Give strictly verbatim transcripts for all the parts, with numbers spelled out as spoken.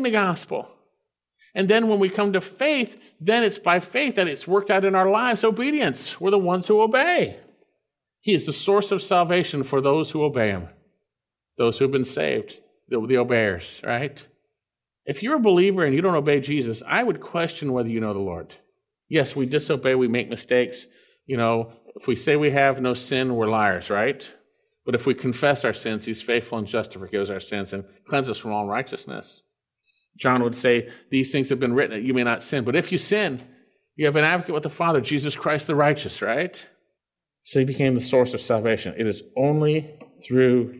the gospel. And then when we come to faith, then it's by faith that it's worked out in our lives. Obedience. We're the ones who obey. He is the source of salvation for those who obey him. Those who have been saved, the, the obeyers, right? If you're a believer and you don't obey Jesus, I would question whether you know the Lord. Yes, we disobey, we make mistakes. You know, if we say we have no sin, we're liars, right? But if we confess our sins, he's faithful and just to forgive us our sins and cleanse us from all unrighteousness. John would say, these things have been written that you may not sin. But if you sin, you have an advocate with the Father, Jesus Christ the righteous, right? So he became the source of salvation. It is only through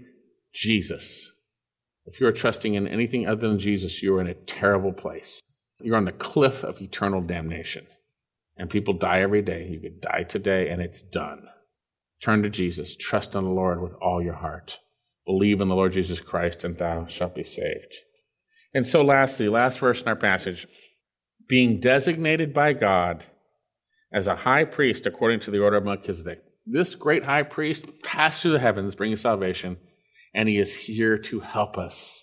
Jesus. If you're trusting in anything other than Jesus, you're in a terrible place. You're on the cliff of eternal damnation. And people die every day. You could die today and it's done. Turn to Jesus. Trust in the Lord with all your heart. Believe in the Lord Jesus Christ and thou shalt be saved. And so lastly, last verse in our passage, being designated by God as a high priest according to the order of Melchizedek. This great high priest passed through the heavens bringing salvation, and he is here to help us.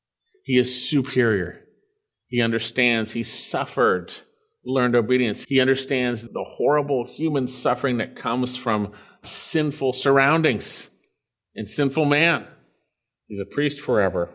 He is superior. He understands. He suffered, learned obedience. He understands the horrible human suffering that comes from sinful surroundings and sinful man. He's a priest forever,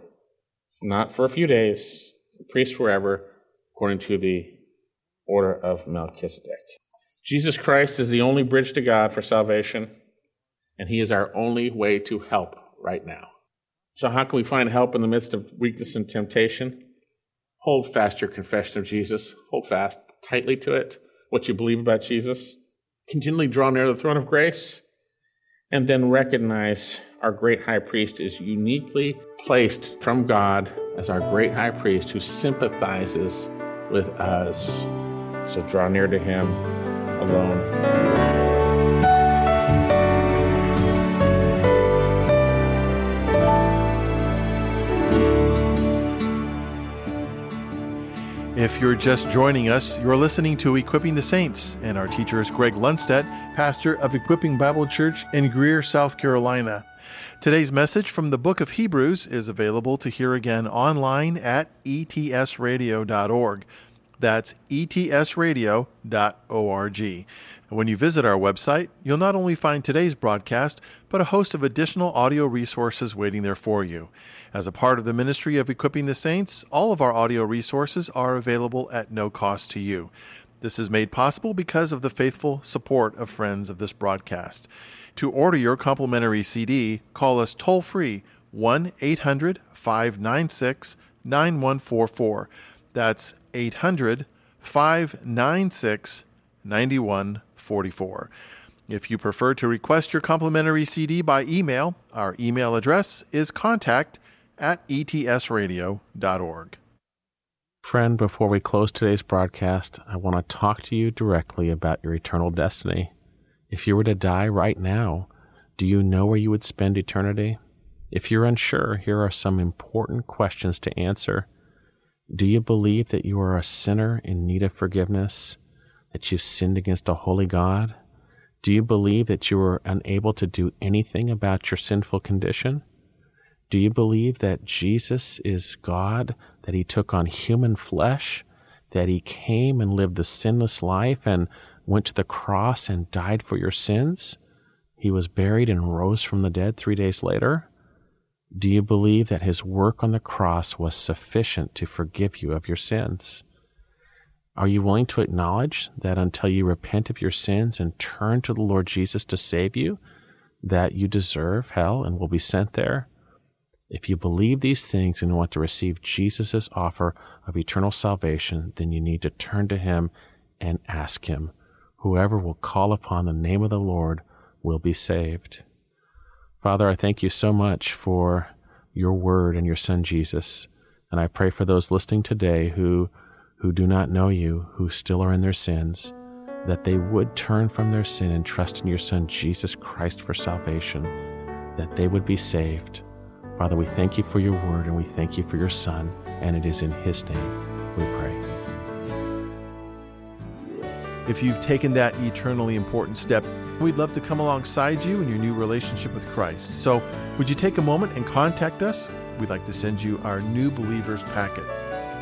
not for a few days, a priest forever, according to the order of Melchizedek. Jesus Christ is the only bridge to God for salvation, and he is our only way to help right now. So how can we find help in the midst of weakness and temptation? Hold fast your confession of Jesus. Hold fast tightly to it, what you believe about Jesus. Continually draw near to the throne of grace, and then recognize our great high priest is uniquely placed from God as our great high priest who sympathizes with us. So draw near to him alone. If you're just joining us, you're listening to Equipping the Saints, and our teacher is Greg Lundstedt, pastor of Equipping Bible Church in Greer, South Carolina. Today's message from the book of Hebrews is available to hear again online at e t s radio dot org. That's e t s radio dot org. When you visit our website, you'll not only find today's broadcast, but a host of additional audio resources waiting there for you. As a part of the ministry of Equipping the Saints, all of our audio resources are available at no cost to you. This is made possible because of the faithful support of friends of this broadcast. To order your complimentary C D, call us toll-free one eight hundred five nine six nine one four four. That's eight hundred five nine six nine one four four. If you prefer to request your complimentary C D by email, our email address is contact at e t s radio dot org. Friend, before we close today's broadcast, I want to talk to you directly about your eternal destiny. If you were to die right now, do you know where you would spend eternity? If you're unsure, here are some important questions to answer. Do you believe that you are a sinner in need of forgiveness, that you've sinned against a holy God? Do you believe that you are unable to do anything about your sinful condition? Do you believe that Jesus is God, that he took on human flesh, that he came and lived the sinless life and went to the cross and died for your sins? He was buried and rose from the dead three days later? Do you believe that his work on the cross was sufficient to forgive you of your sins? Are you willing to acknowledge that until you repent of your sins and turn to the Lord Jesus to save you, that you deserve hell and will be sent there? If you believe these things and want to receive Jesus' offer of eternal salvation, then you need to turn to him and ask him. Whoever will call upon the name of the Lord will be saved. Father, I thank you so much for your word and your son Jesus. And I pray for those listening today who, who do not know you, who still are in their sins, that they would turn from their sin and trust in your son Jesus Christ for salvation, that they would be saved. Father, we thank you for your word and we thank you for your son, and it is in his name we pray. If you've taken that eternally important step, we'd love to come alongside you in your new relationship with Christ. So would you take a moment and contact us? We'd like to send you our New Believers packet.